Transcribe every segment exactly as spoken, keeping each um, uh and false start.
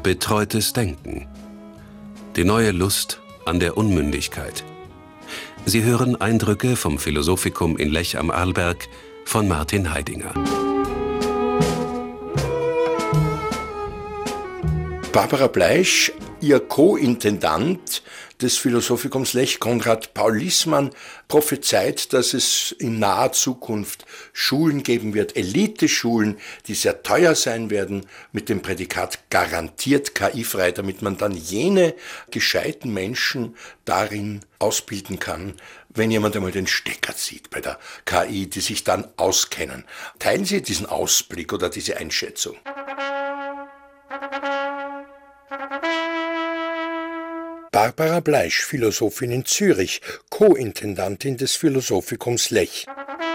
Betreutes Denken. Die neue Lust an der Unmündigkeit. Sie hören Eindrücke vom Philosophikum in Lech am Arlberg von Martin Heidinger. Barbara Bleisch, ihr Co-Intendant des Philosophikum Lech, Konrad Paul Liessmann, prophezeit, dass es in naher Zukunft Schulen geben wird, Eliteschulen, die sehr teuer sein werden, mit dem Prädikat garantiert K I-frei, damit man dann jene gescheiten Menschen darin ausbilden kann, wenn jemand einmal den Stecker zieht bei der K I, die sich dann auskennen. Teilen Sie diesen Ausblick oder diese Einschätzung? Barbara Bleisch, Philosophin in Zürich, Co-Intendantin des Philosophikum Lech.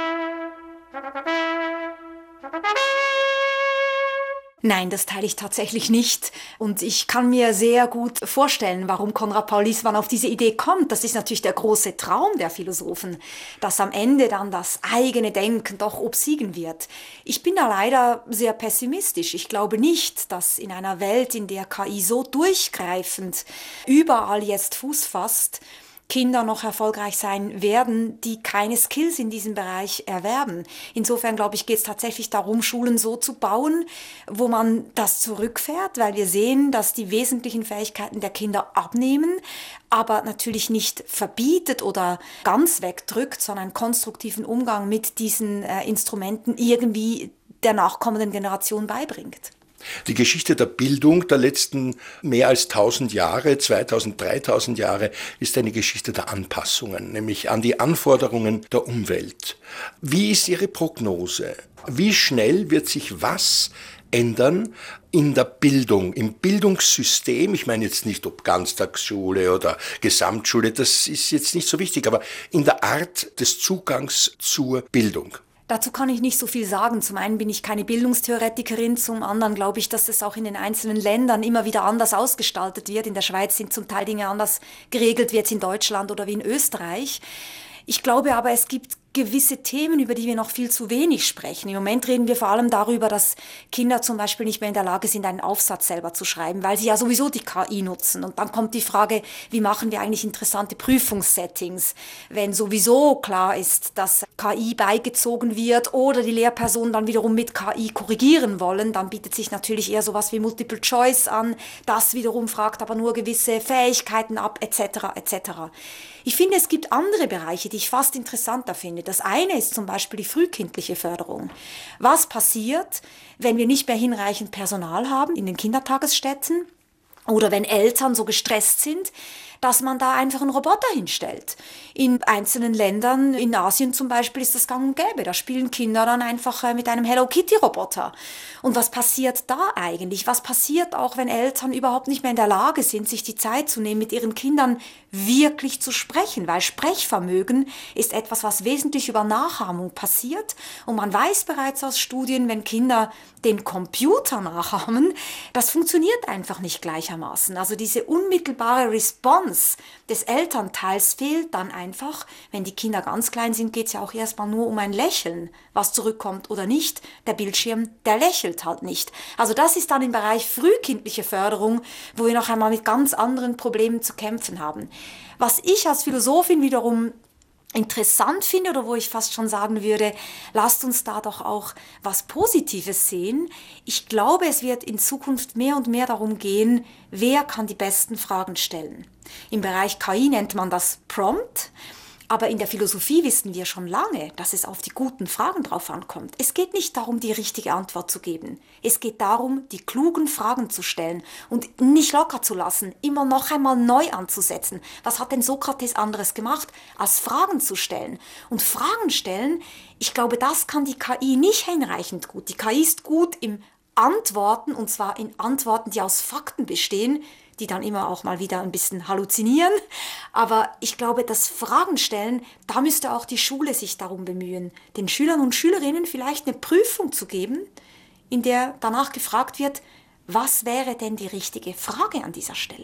Nein, das teile ich tatsächlich nicht. Und ich kann mir sehr gut vorstellen, warum Konrad Paul Liessmann auf diese Idee kommt. Das ist natürlich der große Traum der Philosophen, dass am Ende dann das eigene Denken doch obsiegen wird. Ich bin da leider sehr pessimistisch. Ich glaube nicht, dass in einer Welt, in der K I so durchgreifend überall jetzt Fuß fasst, Kinder noch erfolgreich sein werden, die keine Skills in diesem Bereich erwerben. Insofern, glaube ich, geht es tatsächlich darum, Schulen so zu bauen, wo man das zurückfährt, weil wir sehen, dass die wesentlichen Fähigkeiten der Kinder abnehmen, aber natürlich nicht verbietet oder ganz wegdrückt, sondern einen konstruktiven Umgang mit diesen äh, Instrumenten irgendwie der nachkommenden Generation beibringt. Die Geschichte der Bildung der letzten mehr als tausend Jahre, zweitausend, dreitausend Jahre, ist eine Geschichte der Anpassungen, nämlich an die Anforderungen der Umwelt. Wie ist Ihre Prognose? Wie schnell wird sich was ändern in der Bildung, im Bildungssystem? Ich meine jetzt nicht, ob Ganztagsschule oder Gesamtschule, das ist jetzt nicht so wichtig, aber in der Art des Zugangs zur Bildung. Dazu kann ich nicht so viel sagen. Zum einen bin ich keine Bildungstheoretikerin, zum anderen glaube ich, dass es auch in den einzelnen Ländern immer wieder anders ausgestaltet wird. In der Schweiz sind zum Teil Dinge anders geregelt wie jetzt in Deutschland oder wie in Österreich. Ich glaube aber, es gibt gewisse Themen, über die wir noch viel zu wenig sprechen. Im Moment reden wir vor allem darüber, dass Kinder zum Beispiel nicht mehr in der Lage sind, einen Aufsatz selber zu schreiben, weil sie ja sowieso die K I nutzen. Und dann kommt die Frage, wie machen wir eigentlich interessante Prüfungssettings, wenn sowieso klar ist, dass K I beigezogen wird oder die Lehrpersonen dann wiederum mit K I korrigieren wollen, dann bietet sich natürlich eher sowas wie Multiple Choice an. Das wiederum fragt aber nur gewisse Fähigkeiten ab, et cetera et cetera. Ich finde, es gibt andere Bereiche, die ich fast interessanter finde. Das eine ist zum Beispiel die frühkindliche Förderung. Was passiert, wenn wir nicht mehr hinreichend Personal haben in den Kindertagesstätten oder wenn Eltern so gestresst sind, dass man da einfach einen Roboter hinstellt. In einzelnen Ländern, in Asien zum Beispiel, ist das gang und gäbe. Da spielen Kinder dann einfach mit einem Hello Kitty-Roboter. Und was passiert da eigentlich? Was passiert auch, wenn Eltern überhaupt nicht mehr in der Lage sind, sich die Zeit zu nehmen, mit ihren Kindern wirklich zu sprechen? Weil Sprechvermögen ist etwas, was wesentlich über Nachahmung passiert. Und man weiß bereits aus Studien, wenn Kinder den Computer nachahmen, das funktioniert einfach nicht gleichermaßen. Also diese unmittelbare Response des Elternteils fehlt dann einfach. Wenn die Kinder ganz klein sind, geht es ja auch erstmal nur um ein Lächeln, was zurückkommt oder nicht. Der Bildschirm, der lächelt halt nicht. Also das ist dann im Bereich frühkindliche Förderung, wo wir noch einmal mit ganz anderen Problemen zu kämpfen haben. Was ich als Philosophin wiederum interessant finde oder wo ich fast schon sagen würde, lasst uns da doch auch was Positives sehen. Ich glaube, es wird in Zukunft mehr und mehr darum gehen, wer kann die besten Fragen stellen. Im Bereich K I nennt man das Prompt. Aber in der Philosophie wissen wir schon lange, dass es auf die guten Fragen drauf ankommt. Es geht nicht darum, die richtige Antwort zu geben. Es geht darum, die klugen Fragen zu stellen und nicht locker zu lassen, immer noch einmal neu anzusetzen. Was hat denn Sokrates anderes gemacht, als Fragen zu stellen? Und Fragen stellen, ich glaube, das kann die K I nicht hinreichend gut. Die K I ist gut im Antworten, und zwar in Antworten, die aus Fakten bestehen, die dann immer auch mal wieder ein bisschen halluzinieren. Aber ich glaube, das Fragen stellen, da müsste auch die Schule sich darum bemühen, den Schülern und Schülerinnen vielleicht eine Prüfung zu geben, in der danach gefragt wird, was wäre denn die richtige Frage an dieser Stelle?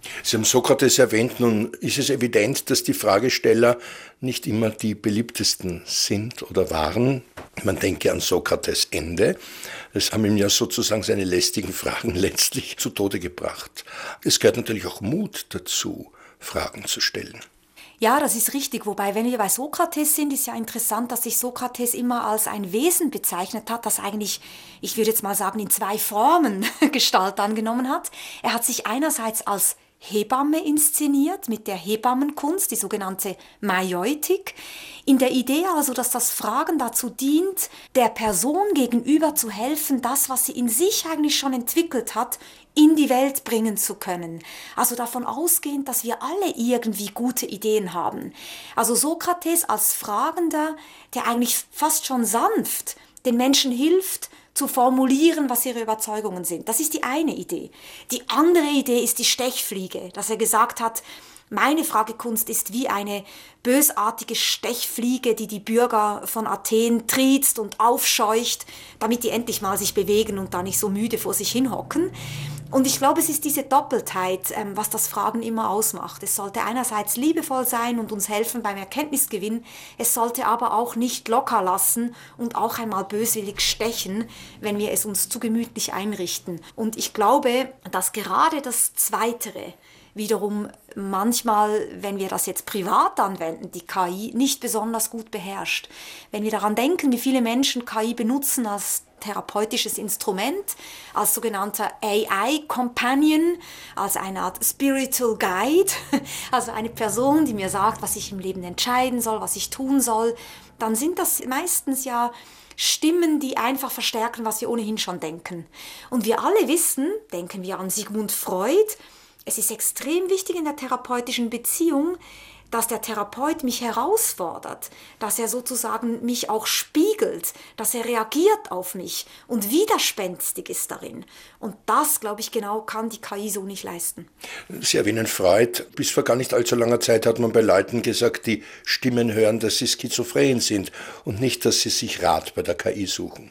Sie haben Sokrates erwähnt, nun ist es evident, dass die Fragesteller nicht immer die beliebtesten sind oder waren. Man denke an Sokrates Ende. Das haben ihm ja sozusagen seine lästigen Fragen letztlich zu Tode gebracht. Es gehört natürlich auch Mut dazu, Fragen zu stellen. Ja, das ist richtig. Wobei, wenn wir bei Sokrates sind, ist ja interessant, dass sich Sokrates immer als ein Wesen bezeichnet hat, das eigentlich, ich würde jetzt mal sagen, in zwei Formen Gestalt angenommen hat. Er hat sich einerseits als Hebamme inszeniert mit der Hebammenkunst, die sogenannte Maiotik, in der Idee also, dass das Fragen dazu dient, der Person gegenüber zu helfen, das, was sie in sich eigentlich schon entwickelt hat, in die Welt bringen zu können. Also davon ausgehend, dass wir alle irgendwie gute Ideen haben. Also Sokrates als Fragender, der eigentlich fast schon sanft den Menschen hilft, zu formulieren, was ihre Überzeugungen sind. Das ist die eine Idee. Die andere Idee ist die Stechfliege, dass er gesagt hat, meine Fragekunst ist wie eine bösartige Stechfliege, die die Bürger von Athen triezt und aufscheucht, damit die endlich mal sich bewegen und da nicht so müde vor sich hinhocken. Und ich glaube, es ist diese Doppeltheit, ähm, was das Fragen immer ausmacht. Es sollte einerseits liebevoll sein und uns helfen beim Erkenntnisgewinn, es sollte aber auch nicht locker lassen und auch einmal böswillig stechen, wenn wir es uns zu gemütlich einrichten. Und ich glaube, dass gerade das Zweitere wiederum manchmal, wenn wir das jetzt privat anwenden, die K I nicht besonders gut beherrscht. Wenn wir daran denken, wie viele Menschen K I benutzen als therapeutisches Instrument, als sogenannter A I-Companion, als eine Art Spiritual Guide, also eine Person, die mir sagt, was ich im Leben entscheiden soll, was ich tun soll, dann sind das meistens ja Stimmen, die einfach verstärken, was wir ohnehin schon denken. Und wir alle wissen, denken wir an Sigmund Freud, es ist extrem wichtig in der therapeutischen Beziehung, dass der Therapeut mich herausfordert, dass er sozusagen mich auch spiegelt, dass er reagiert auf mich und widerspenstig ist darin. Und das, glaube ich, genau kann die K I so nicht leisten. Sie erwähnen Freud. Bis vor gar nicht allzu langer Zeit hat man bei Leuten gesagt, die Stimmen hören, dass sie schizophren sind und nicht, dass sie sich Rat bei der K I suchen.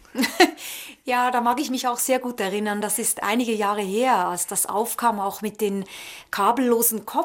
Ja, da mag ich mich auch sehr gut erinnern. Das ist einige Jahre her, als das aufkam, auch mit den kabellosen Kopfhörern.